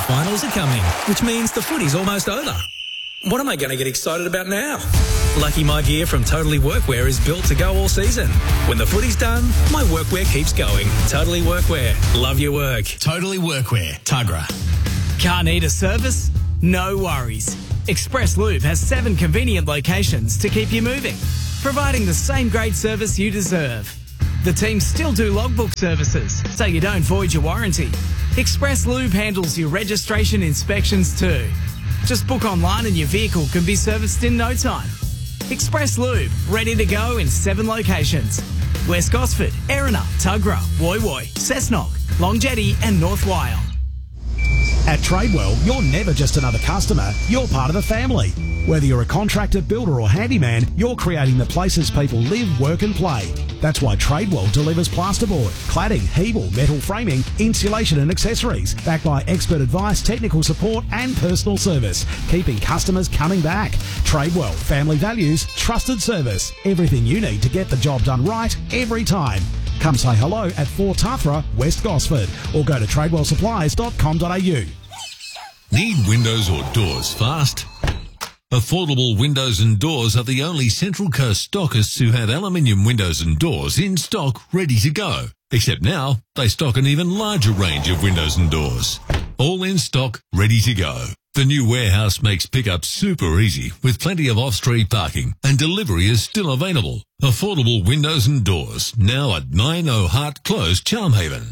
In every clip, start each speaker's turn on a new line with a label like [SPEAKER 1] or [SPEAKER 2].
[SPEAKER 1] finals are coming, which means the footy's almost over. What am I going to get excited about now? Lucky My Gear from Totally Workwear is built to go all season. When the footy's done, my workwear keeps going. Totally Workwear. Love your work.
[SPEAKER 2] Totally Workwear. Tugra.
[SPEAKER 3] Can't need a service? No worries. Express Lube has 7 convenient locations to keep you moving, providing the same great service you deserve. The team still do logbook services, so you don't void your warranty. Express Lube handles your registration inspections too. Just book online and your vehicle can be serviced in no time. Express Lube, ready to go in 7 locations. West Gosford, Erina, Tugra, Woy Woy, Cessnock, Long Jetty and North Wyong.
[SPEAKER 4] At Tradewell, you're never just another customer, you're part of the family. Whether you're a contractor, builder or handyman, you're creating the places people live, work and play. That's why Tradewell delivers plasterboard, cladding, Hebel, metal framing, insulation and accessories, backed by expert advice, technical support and personal service, keeping customers coming back. Tradewell, family values, trusted service, everything you need to get the job done right every time. Come say hello at 4 Tathra, West Gosford, or go to tradewellsupplies.com.au.
[SPEAKER 5] Need windows or doors fast? Affordable Windows and Doors are the only Central Coast stockists who have aluminium windows and doors in stock ready to go. Except now, they stock an even larger range of windows and doors. All in stock, ready to go. The new warehouse makes pickup super easy with plenty of off-street parking and delivery is still available. Affordable Windows and Doors, now at 90 Hart Close, Charmhaven.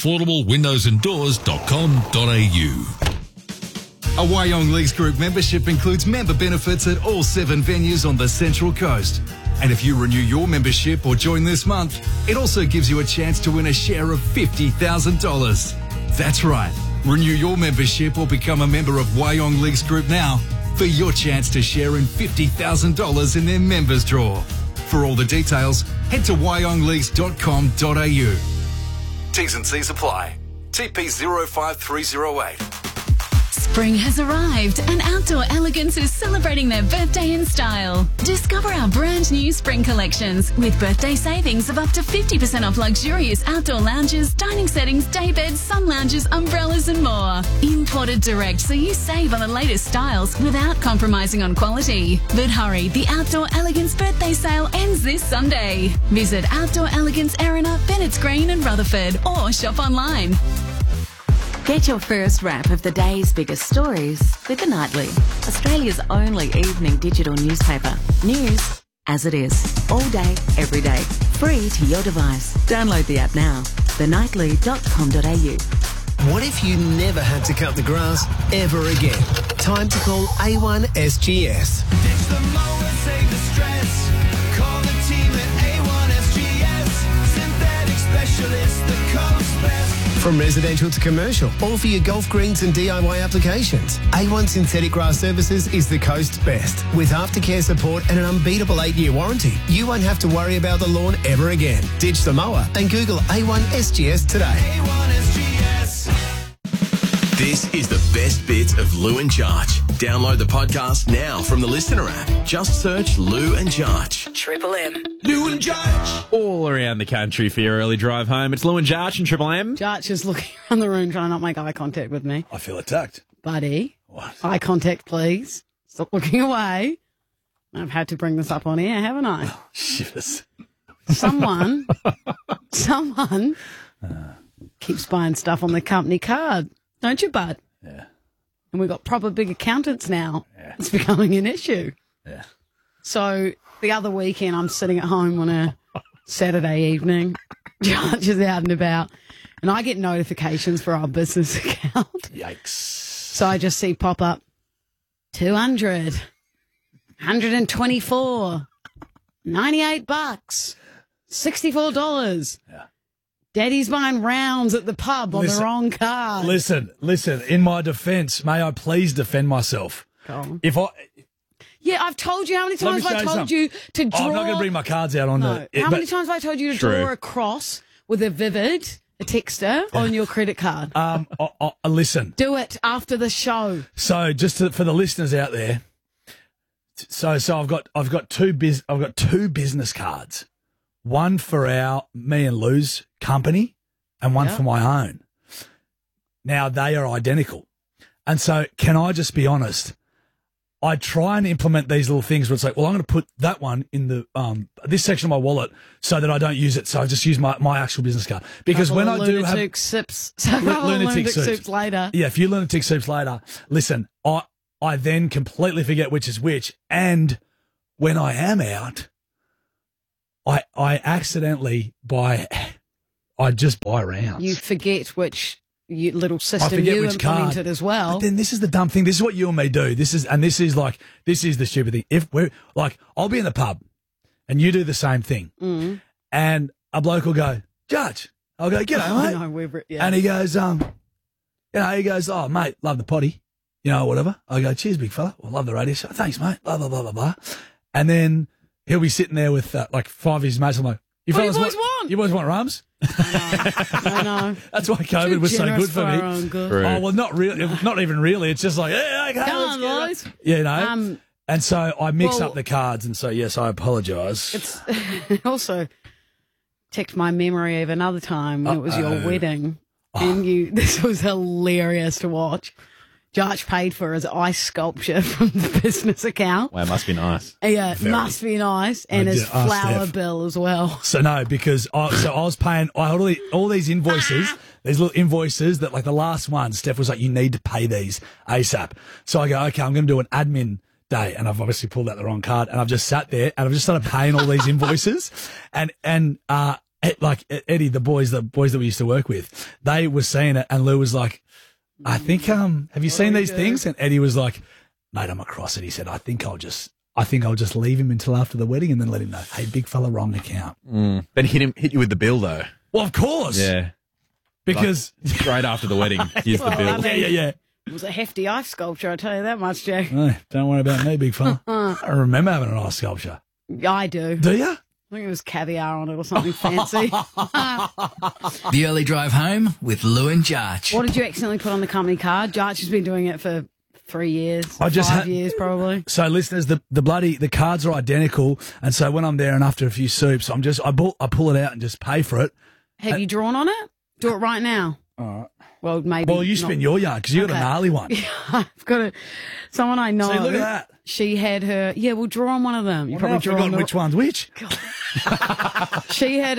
[SPEAKER 5] AffordableWindowsandDoors.com.au.
[SPEAKER 6] A Wyong Leagues Group membership includes member benefits at all 7 venues on the Central Coast. And if you renew your membership or join this month, it also gives you a chance to win a share of $50,000. That's right. Renew your membership or become a member of Wyong Leagues Group now for your chance to share in $50,000 in their members draw. For all the details, head to wyongleagues.com.au. T's and C's apply. TP 05308.
[SPEAKER 7] Spring has arrived and Outdoor Elegance is celebrating their birthday in style. Discover our brand new spring collections with birthday savings of up to 50% off luxurious outdoor lounges, dining settings, day beds, sun lounges, umbrellas and more. Imported direct so you save on the latest styles without compromising on quality. But hurry, the Outdoor Elegance birthday sale ends this Sunday. Visit Outdoor Elegance Erina, Bennett's Green and Rutherford or shop online.
[SPEAKER 8] Get your first wrap of the day's biggest stories with The Nightly, Australia's only evening digital newspaper. News as it is, all day, every day, free to your device. Download the app now, thenightly.com.au.
[SPEAKER 9] What if you never had to cut the grass ever again? Time to call A1 SGS.
[SPEAKER 10] Ditch the mower, save the stress. Call the team at A1 SGS. Synthetic specialist, the coast best.
[SPEAKER 9] From residential to commercial, all for your golf greens and DIY applications. A1 Synthetic Grass Services is the coast's best. With aftercare support and an unbeatable 8-year warranty, you won't have to worry about the lawn ever again. Ditch the mower and Google A1 SGS today.
[SPEAKER 10] A1 SGS.
[SPEAKER 2] This is the best bits of Lou and Jarch. Download the podcast now from the Listener app. Just search Lou and Jarch.
[SPEAKER 7] Triple M.
[SPEAKER 10] Lou and Jarch.
[SPEAKER 11] All around the country for your early drive home. It's Lou and Jarch and Triple M.
[SPEAKER 12] Jarch is looking around the room trying not to make eye contact with me.
[SPEAKER 13] I feel attacked.
[SPEAKER 12] Buddy.
[SPEAKER 13] What?
[SPEAKER 12] Eye contact, please. Stop looking away. I've had to bring this up on air, haven't I?
[SPEAKER 13] Oh, shivers.
[SPEAKER 12] Someone keeps buying stuff on the company card. Don't you, bud?
[SPEAKER 13] Yeah.
[SPEAKER 12] And we've got proper big accountants now.
[SPEAKER 13] Yeah.
[SPEAKER 12] It's becoming an issue.
[SPEAKER 13] Yeah.
[SPEAKER 12] So the other weekend, I'm sitting at home on a Saturday evening. Jarch is out and about. And I get notifications for our business account.
[SPEAKER 13] Yikes.
[SPEAKER 12] So I just see pop up 200, 124, $98, $64.
[SPEAKER 13] Yeah.
[SPEAKER 12] Daddy's buying rounds at the pub on the wrong card.
[SPEAKER 13] Listen. In my defence, may I please defend myself?
[SPEAKER 12] Go on. Yeah, I've told you how many times have I told you to draw.
[SPEAKER 13] I'm not going to bring my cards out on
[SPEAKER 12] How many times have I told you to draw a cross with a Vivid, a Texter, on your credit card?
[SPEAKER 13] Listen.
[SPEAKER 12] Do it after the show.
[SPEAKER 13] So for the listeners out there, so I've got two business cards. One for me and Lou's company and one for my own. Now, they are identical. And so, can I just be honest? I try and implement these little things where it's like, well, I'm going to put that one in the this section of my wallet so that I don't use it. So I just use my actual business card. Because when I do have
[SPEAKER 12] lunatic soups later.
[SPEAKER 13] Yeah, a few lunatic soups later. Listen, I then completely forget which is which. And when I am out, I accidentally I just buy rounds.
[SPEAKER 12] You forget which little
[SPEAKER 13] I
[SPEAKER 12] system
[SPEAKER 13] forget
[SPEAKER 12] you
[SPEAKER 13] which
[SPEAKER 12] implemented
[SPEAKER 13] card.
[SPEAKER 12] as well.
[SPEAKER 13] But then this is the dumb thing. This is what you and me do. This is the stupid thing. If we're like, I'll be in the pub and you do the same thing.
[SPEAKER 12] Mm.
[SPEAKER 13] And a bloke will go, Judge. I'll go, g'day, mate.
[SPEAKER 12] No, yeah.
[SPEAKER 13] And he goes, oh, mate, love the potty. Whatever. I go, cheers, big fella. Well, love the radio show. Thanks, mate. Blah, blah, blah, blah, blah. And then he'll be sitting there with like 5 of his mates. I'm like, you boys want rums?
[SPEAKER 12] I know.
[SPEAKER 13] That's why COVID was so good for me.
[SPEAKER 12] Good.
[SPEAKER 13] Oh, well, not really. Not even really. It's just like, yeah, okay.
[SPEAKER 12] Come on, boys.
[SPEAKER 13] And so I mix up the cards. And so, yes, I apologise.
[SPEAKER 12] It also ticked my memory of another time when it was your wedding. And this was hilarious to watch. Josh paid for his ice sculpture from the business account.
[SPEAKER 11] Well, it must be nice.
[SPEAKER 12] Yeah, it must be nice. And his flour bill as well.
[SPEAKER 13] So no, because I was paying, I had all these invoices, these little invoices that like the last one, Steph was like, you need to pay these ASAP. So I go, okay, I'm going to do an admin day. And I've obviously pulled out the wrong card and I've just sat there and I've just started paying all these invoices and like Eddie, the boys that we used to work with, they were seeing it and Lou was like, I think, have you seen these things? And Eddie was like, mate, I'm across it. He said, I think I'll just leave him until after the wedding and then let him know, hey, big fella, wrong account.
[SPEAKER 11] Then hit you with the bill though.
[SPEAKER 13] Well, of course.
[SPEAKER 11] Yeah.
[SPEAKER 13] Because
[SPEAKER 11] like, straight after the wedding, here's the bill.
[SPEAKER 13] Yeah.
[SPEAKER 12] It was a hefty ice sculpture, I tell you that much, Jack.
[SPEAKER 13] No, don't worry about me, big fella. I remember having an ice sculpture.
[SPEAKER 12] I do.
[SPEAKER 13] Do you?
[SPEAKER 12] I think it was caviar on it or something fancy.
[SPEAKER 3] The early drive home with Lou and Jarch.
[SPEAKER 12] What did you accidentally put on the company card? Jarch has been doing it for 3 years, 5 years probably.
[SPEAKER 13] So listeners, the cards are identical, and so when I'm there and after a few soups, I pull it out and just pay for it.
[SPEAKER 12] Have you drawn on it? Do it right now.
[SPEAKER 13] All right.
[SPEAKER 12] Well, maybe.
[SPEAKER 13] Well, you spin your yard because you got a gnarly one.
[SPEAKER 12] Yeah, I've got someone I know.
[SPEAKER 13] See, look at that.
[SPEAKER 12] She had her. Yeah, we'll draw on one of them. You probably draw on
[SPEAKER 13] which one's which.
[SPEAKER 12] She had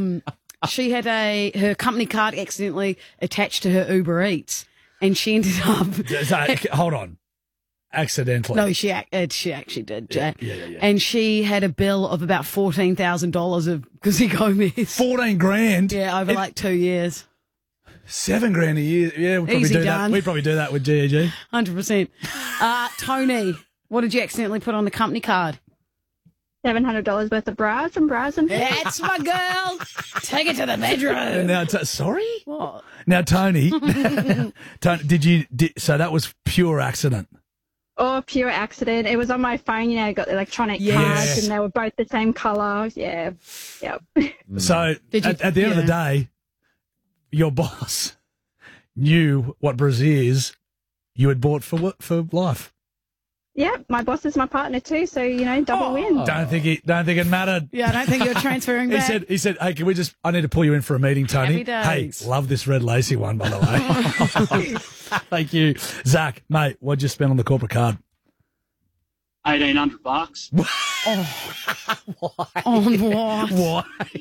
[SPEAKER 12] her company card accidentally attached to her Uber Eats, and she ended up.
[SPEAKER 13] Hold on. Accidentally.
[SPEAKER 12] No, she actually did, Jack.
[SPEAKER 13] Yeah.
[SPEAKER 12] And she had a bill of about $14,000 of Guzzi Gomez.
[SPEAKER 13] $14,000.
[SPEAKER 12] Yeah, over like 2 years.
[SPEAKER 13] $7,000 a year. Yeah, we'd probably do that. We'd probably do that with GEG.
[SPEAKER 12] 100%. Tony, what did you accidentally put on the company card?
[SPEAKER 14] $700 worth of bras from Browsen.
[SPEAKER 12] That's my girl. Take it to the bedroom.
[SPEAKER 13] Now, sorry?
[SPEAKER 12] What?
[SPEAKER 13] Now, Tony, so that was pure accident.
[SPEAKER 14] Oh, pure accident. It was on my phone, I got electronic cards and they were both the same colour. Yeah. Yep.
[SPEAKER 13] So at the end of the day, your boss knew what brassiere you had bought for life.
[SPEAKER 14] Yeah, my boss is my partner too, so double win.
[SPEAKER 13] Don't think it mattered.
[SPEAKER 12] Yeah, I don't think you're transferring back.
[SPEAKER 13] He said, hey, I need to pull you in for a meeting, Tony. Hey, love this red lacy one, by the way. Thank you. Zach, mate, what'd you spend on the corporate card?
[SPEAKER 15] $1,800.
[SPEAKER 12] Why? Why?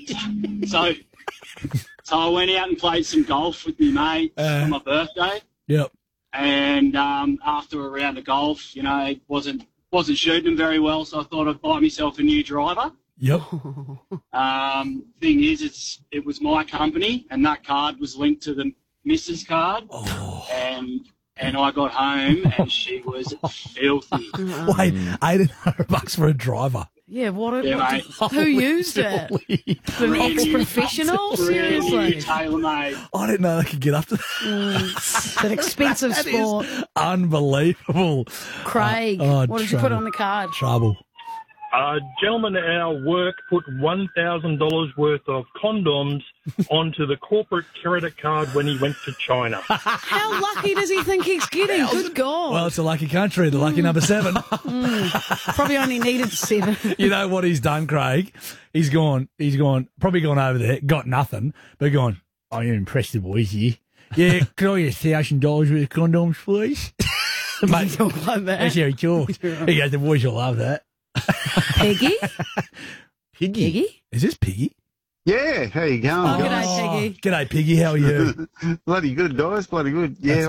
[SPEAKER 15] So I went out and played some golf with my mate for my birthday.
[SPEAKER 13] Yep.
[SPEAKER 15] And after a round of golf, wasn't shooting them very well, so I thought I'd buy myself a new driver.
[SPEAKER 13] Yep.
[SPEAKER 15] Thing is, it was my company, and that card was linked to the missus card.
[SPEAKER 13] Oh.
[SPEAKER 15] And I got home, and she was filthy.
[SPEAKER 13] Wait, $1,800 for a driver?
[SPEAKER 12] Yeah, who used it? An ex-professional? Seriously?
[SPEAKER 15] Tailor-made.
[SPEAKER 13] I didn't know they could get up to that.
[SPEAKER 12] It's an expensive sport.
[SPEAKER 13] Unbelievable.
[SPEAKER 12] Craig, what did you put on the card?
[SPEAKER 13] Trouble.
[SPEAKER 16] A gentleman at our work put $1,000 worth of condoms onto the corporate credit card when he went to China.
[SPEAKER 12] How lucky does he think he's getting? Good God.
[SPEAKER 13] Well, it's a lucky country, the lucky number 7.
[SPEAKER 12] Probably only needed 7.
[SPEAKER 13] You know what he's done, Craig? Probably gone over there, got nothing, but gone, oh, you're impressed the boys here. Yeah, can I get $1,000 worth of condoms, please? Mate,
[SPEAKER 12] Talk like that.
[SPEAKER 13] that's how he talks. He goes, the boys will love that.
[SPEAKER 12] Piggy?
[SPEAKER 13] Piggy? Is this Piggy?
[SPEAKER 17] Yeah, how you going?
[SPEAKER 12] Oh,
[SPEAKER 17] guys?
[SPEAKER 12] g'day, Piggy.
[SPEAKER 13] G'day, Piggy. How are you?
[SPEAKER 17] Bloody good, guys. Bloody good. Yeah,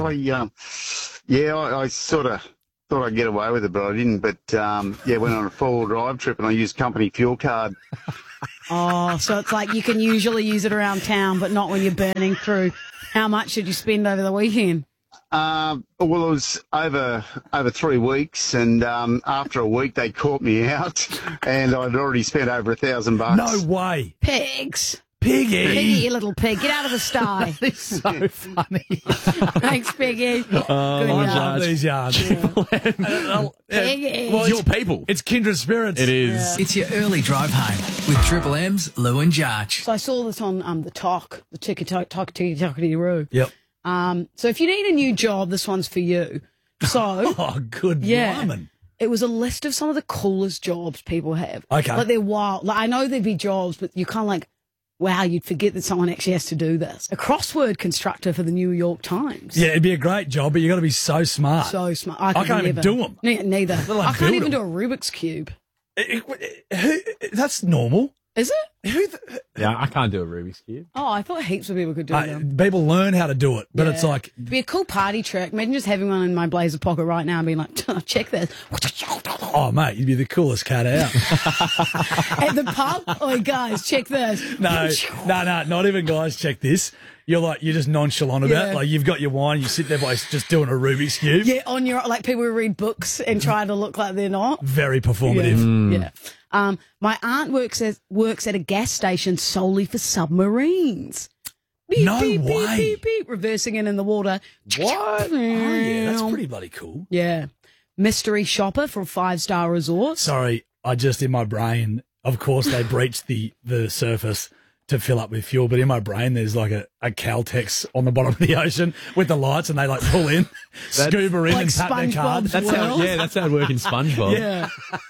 [SPEAKER 17] I sort of thought I'd get away with it, but I didn't. But went on a 4-wheel drive trip and I used company fuel card.
[SPEAKER 12] Oh, so it's like you can usually use it around town, but not when you're burning through. How much did you spend over the weekend?
[SPEAKER 17] Well, it was over 3 weeks, and after a week they caught me out, and I'd already spent over $1,000.
[SPEAKER 13] No way.
[SPEAKER 12] Pigs.
[SPEAKER 13] Piggy.
[SPEAKER 12] Piggy, you little pig. Get out of the sty.
[SPEAKER 13] It's so funny.
[SPEAKER 12] Thanks, Piggy. Good
[SPEAKER 13] I
[SPEAKER 12] yarn.
[SPEAKER 13] love these yarns.
[SPEAKER 12] Piggy.
[SPEAKER 11] Well, it's your people.
[SPEAKER 13] It's kindred spirits.
[SPEAKER 11] It is.
[SPEAKER 3] It's your early drive home with Triple M's Lou and Jarch.
[SPEAKER 12] So I saw this on the talk, the tickety-roo.
[SPEAKER 13] Yep.
[SPEAKER 12] So if you need a new job, this one's for you. So
[SPEAKER 13] Oh, good
[SPEAKER 12] yeah,
[SPEAKER 13] woman.
[SPEAKER 12] it was a list of some of the coolest jobs people have.
[SPEAKER 13] Okay.
[SPEAKER 12] Like they're wild. Like I know there'd be jobs, but you're kind of like, wow, you'd forget that someone actually has to do this. A crossword constructor for the New York Times.
[SPEAKER 13] Yeah, it'd be a great job, but you got to be so smart.
[SPEAKER 12] So smart.
[SPEAKER 13] I can't even do them.
[SPEAKER 12] Neither.
[SPEAKER 13] alone
[SPEAKER 12] I can't
[SPEAKER 13] build
[SPEAKER 12] even
[SPEAKER 13] 'em.
[SPEAKER 12] do a Rubik's Cube.
[SPEAKER 13] That's normal.
[SPEAKER 12] Is it?
[SPEAKER 11] Yeah, I can't do a Rubik's Cube.
[SPEAKER 12] Oh, I thought heaps of people could do them.
[SPEAKER 13] People learn how to do it, but it's
[SPEAKER 12] Yeah.
[SPEAKER 13] like,
[SPEAKER 12] It'd be a cool party trick. Imagine just having one in my blazer pocket right now and being like, check this.
[SPEAKER 13] oh, mate, you'd be the coolest cat out.
[SPEAKER 12] At the pub? Oh, guys, check this.
[SPEAKER 13] No, not even guys. Check this. You're just nonchalant about
[SPEAKER 12] Yeah.
[SPEAKER 13] it. Like, you've got your wine, you sit there by just doing a Rubik's Cube.
[SPEAKER 12] Yeah, on your, like people who read books and try to look like they're not.
[SPEAKER 13] Very performative.
[SPEAKER 12] Yeah. My aunt works at a gas station solely for submarines. Beep,
[SPEAKER 13] No
[SPEAKER 12] beep,
[SPEAKER 13] way.
[SPEAKER 12] Beep, beep, beep, reversing in the water.
[SPEAKER 13] What? Oh, yeah, that's pretty bloody cool.
[SPEAKER 12] Yeah. Mystery shopper for a 5-star resort.
[SPEAKER 13] Sorry, I just, in my brain, of course, they breached the surface to fill up with fuel, but in my brain, there's like a Caltex on the bottom of the ocean with the lights, and they like pull in, scuba in,
[SPEAKER 12] like
[SPEAKER 13] and tap their card.
[SPEAKER 12] SpongeBob's world.
[SPEAKER 11] That's how it works in SpongeBob.
[SPEAKER 12] Yeah.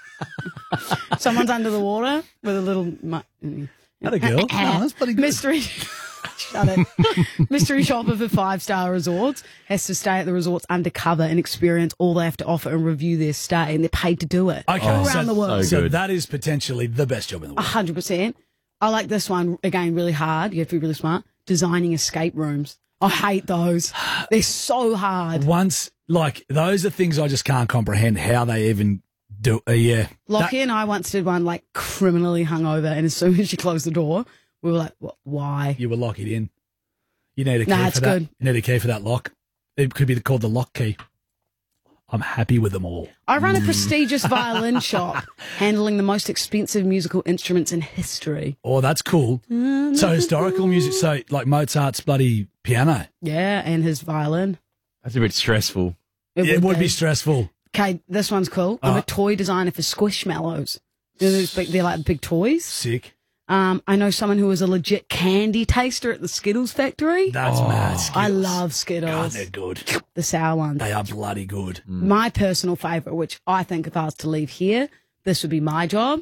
[SPEAKER 12] Someone's under the water with a little.
[SPEAKER 13] Not a girl. Oh, that's bloody good.
[SPEAKER 12] Mystery. Shut it. Mystery shopper for 5-star resorts has to stay at the resorts undercover and experience all they have to offer and review their stay, and they're paid to do it.
[SPEAKER 13] Okay,
[SPEAKER 12] all
[SPEAKER 13] so,
[SPEAKER 12] around the world.
[SPEAKER 13] so that is potentially the best job in the world.
[SPEAKER 12] 100%. I like this one again. Really hard. You have to be really smart. Designing escape rooms. I hate those. They're so hard.
[SPEAKER 13] Once, like, those are things I just can't comprehend how they even do. Yeah.
[SPEAKER 12] Lockie and I once did one like criminally hungover, and as soon as she closed the door, we were like, why?
[SPEAKER 13] You were locked in. You need a key
[SPEAKER 12] Nah,
[SPEAKER 13] for
[SPEAKER 12] it's
[SPEAKER 13] that.
[SPEAKER 12] good.
[SPEAKER 13] You need a key for that lock. It could be called the lock key. I'm happy with them all.
[SPEAKER 12] I run a prestigious violin shop handling the most expensive musical instruments in history.
[SPEAKER 13] Oh, that's cool. So historical music, so like Mozart's bloody piano.
[SPEAKER 12] Yeah, and his violin.
[SPEAKER 11] That's a bit stressful.
[SPEAKER 13] It would be stressful.
[SPEAKER 12] Okay, this one's cool. I'm a toy designer for Squishmallows. You know, those big, they're like big toys.
[SPEAKER 13] Sick.
[SPEAKER 12] I know someone who is a legit candy taster at the Skittles factory.
[SPEAKER 13] That's mad.
[SPEAKER 12] I
[SPEAKER 13] Skittles.
[SPEAKER 12] love
[SPEAKER 13] God,
[SPEAKER 12] Skittles.
[SPEAKER 13] they're good.
[SPEAKER 12] The sour ones.
[SPEAKER 13] They are bloody good.
[SPEAKER 12] My personal favourite, which I think if I was to leave here, this would be my job.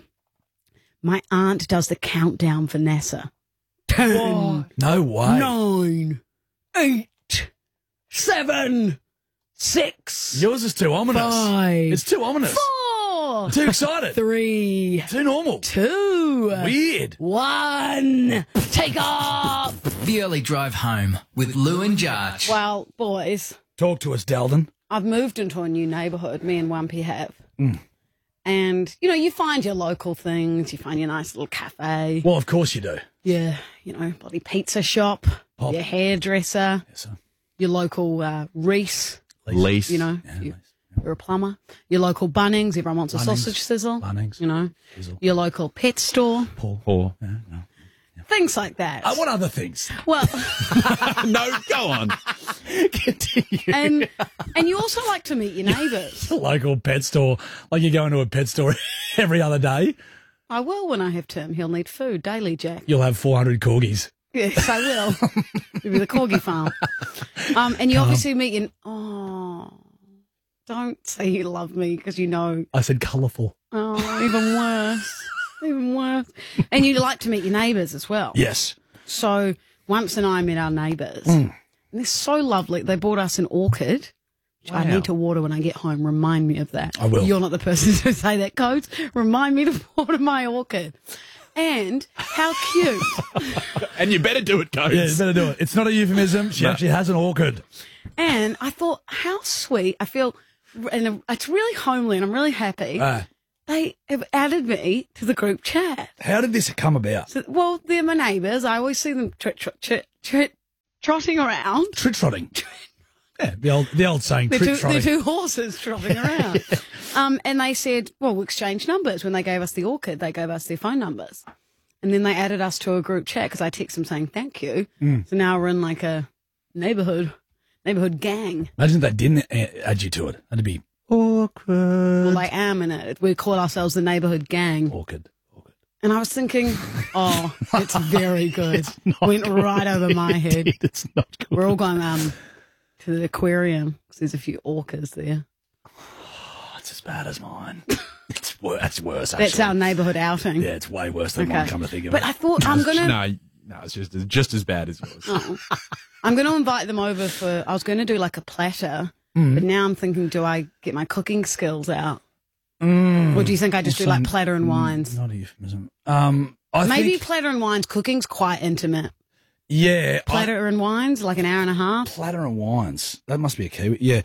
[SPEAKER 12] My aunt does the countdown for NASA. 10,
[SPEAKER 13] No way.
[SPEAKER 12] 9, 8, 7, 6,
[SPEAKER 13] Yours is too ominous.
[SPEAKER 12] 5,
[SPEAKER 13] It's too ominous.
[SPEAKER 12] 4,
[SPEAKER 13] Too excited.
[SPEAKER 12] 3,
[SPEAKER 13] Too normal.
[SPEAKER 12] 2,
[SPEAKER 13] Weird.
[SPEAKER 12] 1. Take off.
[SPEAKER 3] The early drive home with Lou and Jarch.
[SPEAKER 12] Well, boys,
[SPEAKER 13] Talk to us, Dalton.
[SPEAKER 12] I've moved into a new neighbourhood, me and Wumpy have. And, you know, you find your local things, you find your nice little cafe.
[SPEAKER 13] Well, of course you do.
[SPEAKER 12] Yeah, you know, bloody pizza shop,
[SPEAKER 13] Pop.
[SPEAKER 12] your hairdresser,
[SPEAKER 13] Yes, sir.
[SPEAKER 12] your local Reese,
[SPEAKER 11] Lease.
[SPEAKER 12] you know, you're a plumber, your local Bunnings, everyone wants a
[SPEAKER 13] Bunnings.
[SPEAKER 12] sausage sizzle,
[SPEAKER 13] Bunnings.
[SPEAKER 12] you know,
[SPEAKER 13] Sizzle.
[SPEAKER 12] your local pet store,
[SPEAKER 11] Or
[SPEAKER 12] things like that.
[SPEAKER 13] What other things?
[SPEAKER 12] Well,
[SPEAKER 11] no, go on.
[SPEAKER 13] Continue.
[SPEAKER 12] and you also like to meet your neighbours.
[SPEAKER 13] Local pet store. Like you go into a pet store every other day.
[SPEAKER 12] I will when I have Tim. He'll need food daily, Jack.
[SPEAKER 13] You'll have 400 corgis.
[SPEAKER 12] Yes, I will. It'll be the corgi farm. And you obviously meet your... Oh, don't say you love me because you know...
[SPEAKER 13] I said colourful.
[SPEAKER 12] Oh, even worse. Even worse. And you like to meet your neighbours as well.
[SPEAKER 13] Yes.
[SPEAKER 12] So once and I met our neighbours. And they're so lovely. They bought us an orchid, which I need to water when I get home. Remind me of that.
[SPEAKER 13] I will.
[SPEAKER 12] You're not the person to say that, Codes. Remind me to water my orchid. And how cute.
[SPEAKER 11] And you better do it, Codes.
[SPEAKER 13] Yeah, you better do it. It's not a euphemism. She actually has an orchid.
[SPEAKER 12] And I thought, how sweet. I feel, and it's really homely, and I'm really happy. They have added me to the group chat.
[SPEAKER 13] How did this come about?
[SPEAKER 12] So, well, they're my neighbours. I always see them trotting around.
[SPEAKER 13] Trotting. Yeah, the old saying,
[SPEAKER 12] They're
[SPEAKER 13] trotting.
[SPEAKER 12] two horses trotting around. And they said, well, we'll exchange numbers. When they gave us the orchid, they gave us their phone numbers. And then they added us to a group chat because I texted them saying thank you. So now we're in like a neighbourhood gang.
[SPEAKER 13] Imagine if they didn't add you to it. That'd be awkward.
[SPEAKER 12] Well, I am in it. We call ourselves the neighbourhood gang.
[SPEAKER 13] Awkward.
[SPEAKER 12] And I was thinking, oh, it's very good. Went right over my head.
[SPEAKER 13] It's not good.
[SPEAKER 12] We're all going to the aquarium because there's a few orcas there.
[SPEAKER 13] Oh, it's as bad as mine. It's worse. That's worse, actually.
[SPEAKER 12] That's our neighbourhood outing.
[SPEAKER 13] Yeah, it's way worse than mine, come to think of it.
[SPEAKER 12] But I thought I'm going to...
[SPEAKER 11] No, it's just as bad as yours.
[SPEAKER 12] Oh. I'm going to invite them over I was going to do like a platter, but now I'm thinking, do I get my cooking skills out? Or do you think I just do like platter and wines?
[SPEAKER 13] Not a euphemism.
[SPEAKER 12] Maybe platter and wines, cooking's quite intimate.
[SPEAKER 13] Yeah.
[SPEAKER 12] Platter and wines, like an hour and a half?
[SPEAKER 13] Platter and wines. That must be a key. Yeah.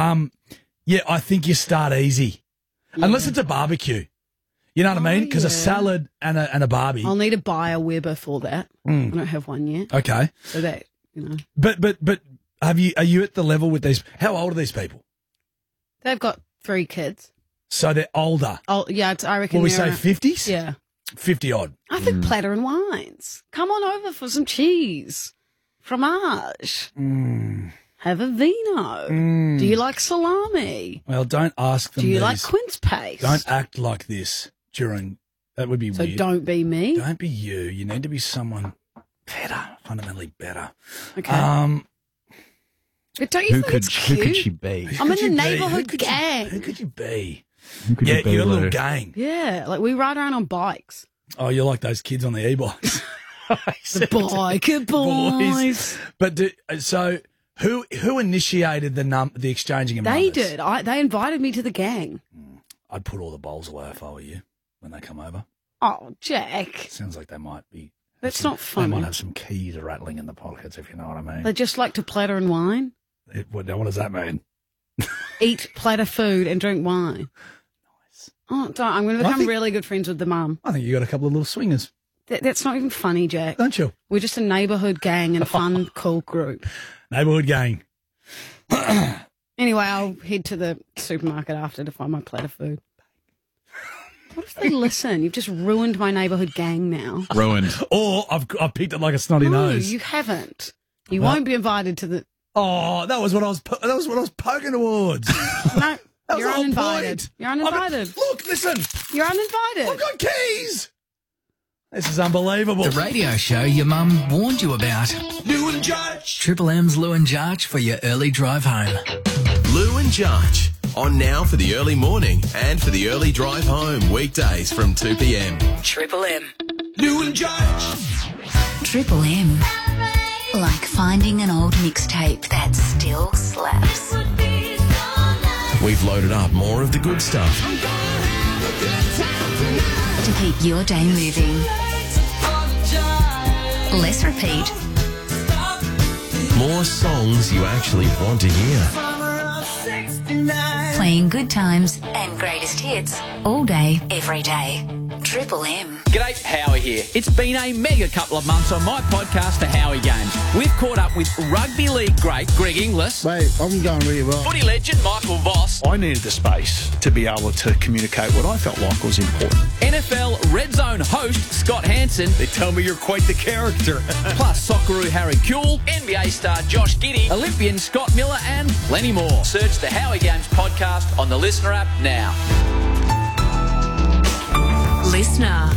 [SPEAKER 13] Yeah, I think you start easy. Yeah. Unless it's a barbecue. You know what I mean? Because a salad and a barbie.
[SPEAKER 12] I'll need to buy a Weber for that. I don't have one yet.
[SPEAKER 13] Okay.
[SPEAKER 12] So that, you know.
[SPEAKER 13] But are you at the level with these? How old are these people?
[SPEAKER 12] They've got 3 kids.
[SPEAKER 13] So they're older.
[SPEAKER 12] Oh, yeah, I reckon.
[SPEAKER 13] Will we say 50s?
[SPEAKER 12] Yeah.
[SPEAKER 13] 50 odd.
[SPEAKER 12] I think platter and wines. Come on over for some cheese. Fromage. Have a vino. Do you like salami?
[SPEAKER 13] Well, don't ask them.
[SPEAKER 12] Do you
[SPEAKER 13] these.
[SPEAKER 12] like quince paste?
[SPEAKER 13] Don't act like this during. That would be
[SPEAKER 12] so
[SPEAKER 13] weird.
[SPEAKER 12] So don't be me.
[SPEAKER 13] Don't be you. You need to be someone better, fundamentally better.
[SPEAKER 12] Okay. But don't you think it's cute?
[SPEAKER 11] Who could she be?
[SPEAKER 12] I'm in the neighbourhood gang.
[SPEAKER 13] Who could you be?
[SPEAKER 11] You're
[SPEAKER 13] a little gang.
[SPEAKER 12] Yeah, like we ride around on bikes.
[SPEAKER 13] Oh, you're like those kids on the e-bikes.
[SPEAKER 12] The biker boys.
[SPEAKER 13] But so who initiated the exchanging of
[SPEAKER 12] They
[SPEAKER 13] numbers?
[SPEAKER 12] did. They invited me to the gang.
[SPEAKER 13] I'd put all the bowls away if I were you when they come over.
[SPEAKER 12] Oh, Jack.
[SPEAKER 13] Sounds like they might be.
[SPEAKER 12] That's not funny.
[SPEAKER 13] They might have some keys rattling in the pockets, if you know what I mean.
[SPEAKER 12] They just like to platter and wine.
[SPEAKER 13] What does that mean?
[SPEAKER 12] Eat platter food and drink wine. Nice. Oh, don't. I'm going to become really good friends with the mum.
[SPEAKER 13] I think you got a couple of little swingers.
[SPEAKER 12] That's not even funny, Jack.
[SPEAKER 13] Don't you?
[SPEAKER 12] We're just a neighbourhood gang and fun, cool group.
[SPEAKER 13] Neighbourhood gang.
[SPEAKER 12] Anyway, I'll head to the supermarket after to find my platter food. What if they listen? You've just ruined my neighbourhood gang now.
[SPEAKER 11] Ruined.
[SPEAKER 13] Or I've picked it like a snotty nose.
[SPEAKER 12] No, you haven't. You won't be invited to the...
[SPEAKER 13] Oh, that was what I was poking towards.
[SPEAKER 12] No, you're uninvited. You're uninvited.
[SPEAKER 13] Look, listen.
[SPEAKER 12] You're uninvited.
[SPEAKER 13] I've got keys. This is unbelievable.
[SPEAKER 3] The radio show your mum warned you about.
[SPEAKER 2] Lou and Jarch.
[SPEAKER 3] Triple M's Lou and Jarch for your early drive home.
[SPEAKER 2] Lou and Jarch. On now for the early morning and for the early drive home. Weekdays from 2 p.m.
[SPEAKER 3] Triple M.
[SPEAKER 2] Lou and Jarch.
[SPEAKER 18] Triple M. Like finding an old mixtape that still slaps.
[SPEAKER 2] We've loaded up more of the good stuff.
[SPEAKER 18] To keep your day moving. Less repeat.
[SPEAKER 2] More songs you actually want to hear.
[SPEAKER 18] Playing good times and greatest hits all day, every day. Triple M.
[SPEAKER 3] G'day, Howie here. It's been a mega couple of months on my podcast, The Howie Games. We've caught up with rugby league great Greg Inglis.
[SPEAKER 19] Mate, I'm going really well.
[SPEAKER 3] Footy legend Michael Voss.
[SPEAKER 19] I needed the space to be able to communicate what I felt like was important.
[SPEAKER 3] NFL Red Zone host Scott Hansen.
[SPEAKER 19] They tell me you're quite the character.
[SPEAKER 3] Plus Socceroo Harry Kuehl, NBA star Josh Giddey, Olympian Scott Miller and plenty more. Search The Howie Games podcast on the Listener app now.
[SPEAKER 18] Listener.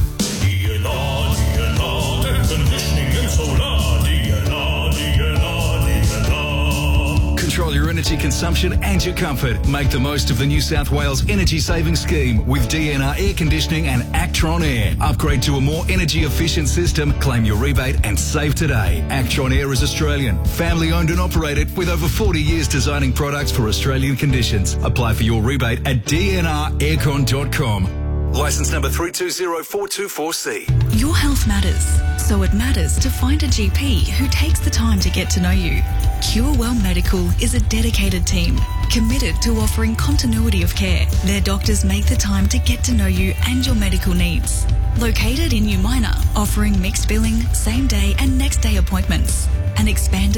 [SPEAKER 6] Control your energy consumption and your comfort. Make the most of the New South Wales Energy Saving Scheme with DNR Air Conditioning and Actron Air. Upgrade to a more energy efficient system, claim your rebate and save today. Actron Air is Australian, family owned and operated with over 40 years designing products for Australian conditions. Apply for your rebate at dnraircon.com. Licence number 320424C.
[SPEAKER 20] Your health matters, so it matters to find a GP who takes the time to get to know you. CureWell Medical is a dedicated team committed to offering continuity of care. Their doctors make the time to get to know you and your medical needs. Located in Umina, offering mixed billing, same day and next day appointments. An expanded